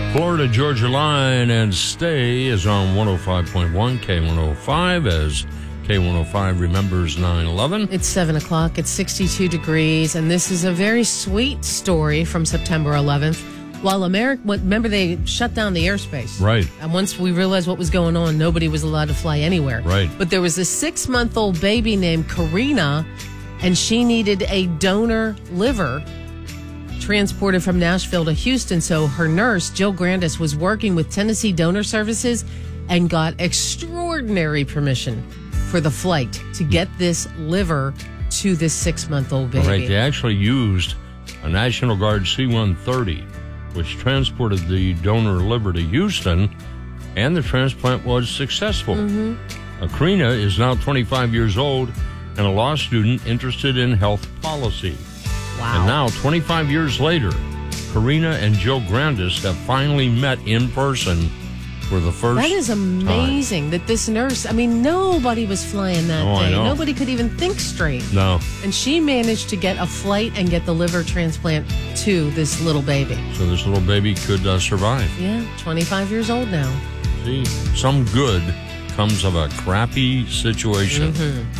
Florida Georgia Line and Stay is on 105.1 K105 as K105 remembers 9/11. It's 7 o'clock. It's 62 degrees, and this is a very sweet story from September 11th. While remember they shut down the airspace. Right. And once we realized what was going on, nobody was allowed to fly anywhere. Right. But there was a 6-month-old baby named Karina, and she needed a donor liver transported from Nashville to Houston. So her nurse, Jill Grandis, was working with Tennessee Donor Services and got extraordinary permission for the flight to get this liver to this 6-month-old baby. Right. They actually used a National Guard C-130, which transported the donor liver to Houston, and the transplant was successful. Karina is now 25 years old and a law student interested in health policy. Wow. And now, 25 years later, Karina and Jill Grandis have finally met in person for the first That is amazing that this nurse, nobody was flying that Oh, I day. know. Nobody could even think straight. No. And she managed to get a flight and get the liver transplant to this little baby. So this little baby could survive. Yeah, 25 years old now. See, some good comes of a crappy situation.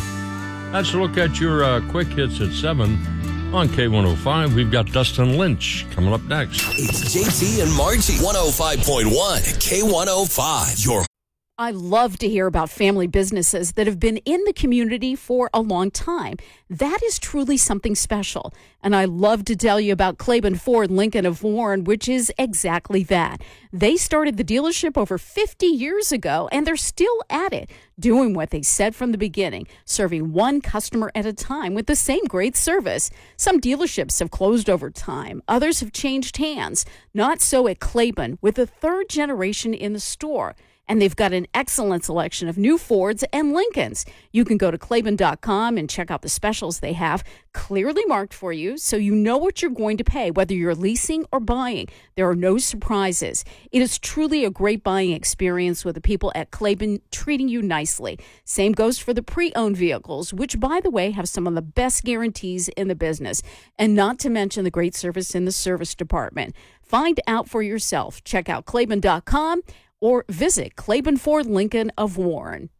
Let's look at your quick hits at 7 on K105. We've got Dustin Lynch coming up next. It's JT and Margie. 105.1 K105. Your I love to hear about family businesses that have been in the community for a long time. That is truly something special. And I love to tell you about Claiborne Ford Lincoln of Warren, which is exactly that. They started the dealership over 50 years ago, and they're still at it, doing what they said from the beginning, serving one customer at a time with the same great service. Some dealerships have closed over time. Others have changed hands. Not so at Claiborne, with the third generation in the store. And they've got an excellent selection of new Fords and Lincolns. You can go to Claiborne.com and check out the specials they have, clearly marked for you, so you know what you're going to pay, whether you're leasing or buying. There are no surprises. It is truly a great buying experience with the people at Claiborne treating you nicely. Same goes for the pre-owned vehicles, which, by the way, have some of the best guarantees in the business. And not to mention the great service in the service department. Find out for yourself. Check out Claiborne.com or visit Claiborne Ford Lincoln of Warren.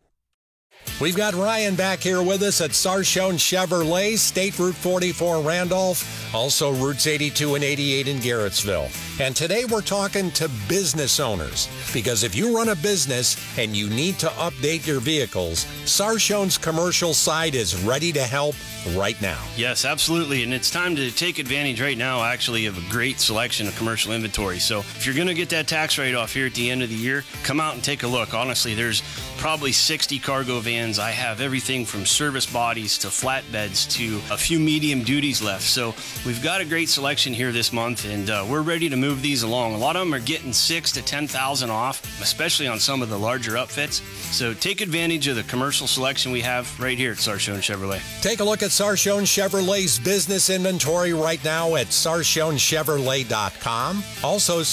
We've got Ryan back here with us at Sarshone Chevrolet, State Route 44 Randolph, also routes 82 and 88 in Garrettsville. And today we're talking to business owners, because if you run a business and you need to update your vehicles, Sarshone's commercial side is ready to help right now. Yes, absolutely. And it's time to take advantage right now, actually, of a great selection of commercial inventory. So if you're going to get that tax write-off here at the end of the year, come out and take a look. Honestly, there's probably 60 cargo vans. I have everything from service bodies to flatbeds to a few medium duties left. So we've got a great selection here this month, and we're ready to move these along. A lot of them are getting $6,000 to $10,000 off, especially on some of the larger upfits. So take advantage of the commercial selection we have right here at Sarshone Chevrolet. Take a look at Sarshone Chevrolet's business inventory right now at SarshonChevrolet.com. Also,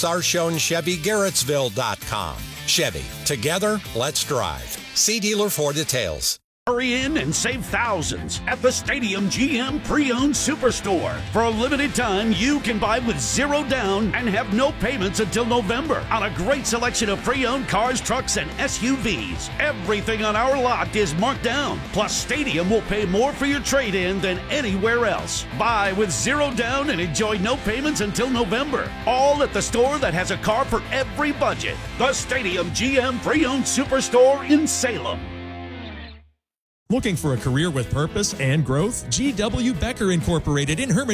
SarshonChevyGarrettsville.com. Chevy, together, let's drive. See dealer for details. Hurry in and save thousands at the Stadium GM Pre-Owned Superstore. For a limited time, you can buy with zero down and have no payments until November on a great selection of pre-owned cars, trucks, and SUVs. Everything on our lot is marked down. Plus, Stadium will pay more for your trade-in than anywhere else. Buy with zero down and enjoy no payments until November. All at the store that has a car for every budget. The Stadium GM Pre-Owned Superstore in Salem. Looking for a career with purpose and growth? G.W. Becker Incorporated in Herman